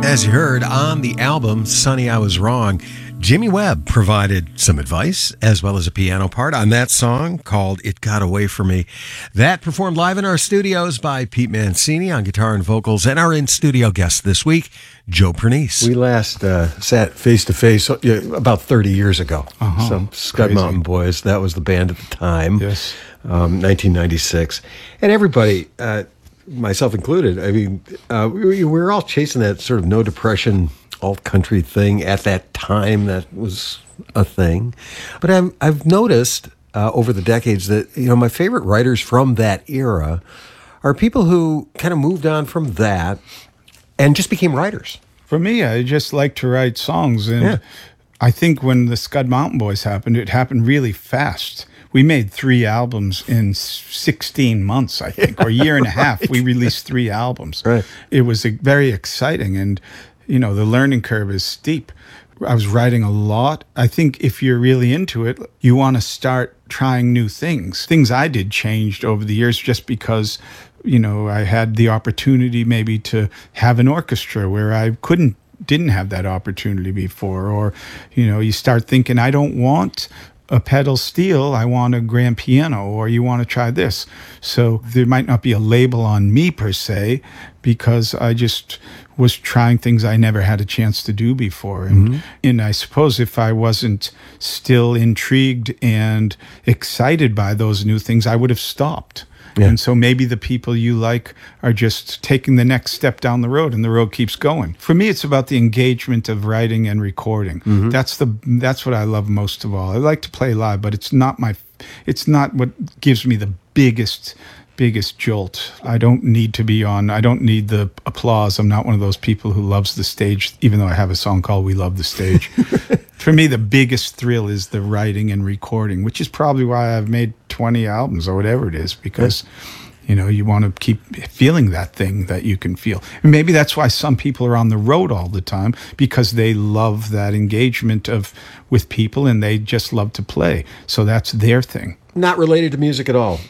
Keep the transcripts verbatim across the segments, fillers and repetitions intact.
As you heard on the album, Sonny, I Was Wrong, Jimmy Webb provided some advice as well as a piano part on that song called It Got Away From Me. That performed live in our studios by Pete Mancini on guitar and vocals, and our in-studio guest this week, Joe Pernice. We last uh, sat face-to-face about thirty years ago. Uh-huh. So Scud Crazy. Mountain Boys, that was the band at the time. Yes. Um, nineteen ninety-six. And everybody... Uh, myself included, I mean, uh, we, we were all chasing that sort of no depression alt country thing at that time. That was a thing. But I've, I've noticed uh, over the decades that, you know, my favorite writers from that era are people who kind of moved on from that and just became writers. For me, I just like to write songs. And Yeah. I think when the Scud Mountain Boys happened, it happened really fast. We made three albums in sixteen months, I think, or a year and a half. We released three albums. Right. It was uh, very exciting, and you know the learning curve is steep. I was writing a lot. I think if you're really into it, you want to start trying new things. Things I did changed over the years just because, you know, I had the opportunity maybe to have an orchestra where I couldn't, didn't have that opportunity before. Or, you know, you start thinking, I don't want a pedal steel, I want a grand piano, or you want to try this. So there might not be a label on me per se, because I just was trying things I never had a chance to do before. And, mm-hmm. and I suppose if I wasn't still intrigued and excited by those new things, I would have stopped. Yeah. And so maybe the people you like are just taking the next step down the road, and the road keeps going. For me, it's about the engagement of writing and recording. Mm-hmm. That's the that's what I love most of all. I like to play live, but it's not my it's not what gives me the biggest biggest jolt. I don't need to be on. I don't need the applause. I'm not one of those people who loves the stage, even though I have a song called We Love the Stage. For me, the biggest thrill is the writing and recording, which is probably why I've made twenty albums or whatever it is, because, you know, you want to keep feeling that thing that you can feel. And maybe that's why some people are on the road all the time, because they love that engagement of with people and they just love to play. So that's their thing. Not related to music at all,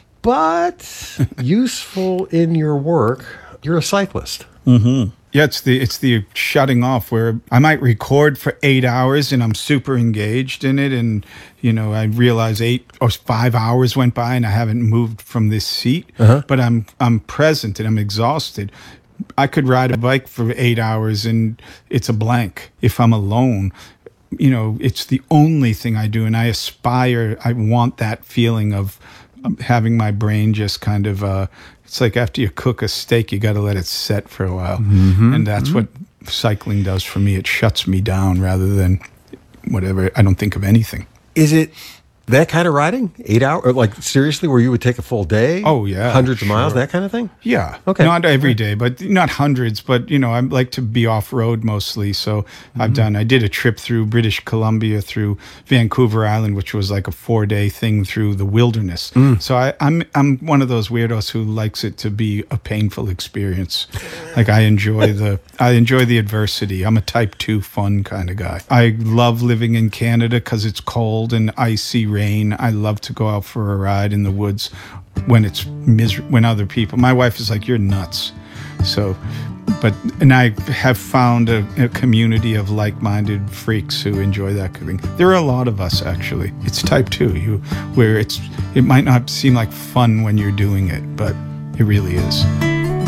but useful in your work. You're a cyclist. Mm-hmm. Yeah, it's the it's the shutting off where I might record for eight hours and I'm super engaged in it, and you know I realize eight or five hours went by and I haven't moved from this seat, uh-huh. but I'm I'm present and I'm exhausted. I could ride a bike for eight hours and it's a blank. If I'm alone, you know, it's the only thing I do, and I aspire. I want that feeling of having my brain just kind of. Uh, It's like after you cook a steak, you got to let it set for a while. Mm-hmm, and that's mm-hmm. what cycling does for me. It shuts me down rather than whatever. I don't think of anything. Is it that kind of riding? Eight hours? Like, seriously, where you would take a full day? Oh, yeah. Hundreds sure. of miles, that kind of thing? Yeah. Okay. Not every day, but not hundreds. But, you know, I like to be off-road mostly. So mm-hmm. I've done, I did a trip through British Columbia, through Vancouver Island, which was like a four-day thing through the wilderness. Mm. So I, I'm I'm one of those weirdos who likes it to be a painful experience. Like I enjoy the I enjoy the adversity. I'm a type two fun kind of guy. I love living in Canada because it's cold and icy rain. I love to go out for a ride in the woods when it's miser- when other people. My wife is like, "You're nuts." So, but and I have found a, a community of like-minded freaks who enjoy that thing. There are a lot of us actually. It's type two, you where it's it might not seem like fun when you're doing it, but it really is.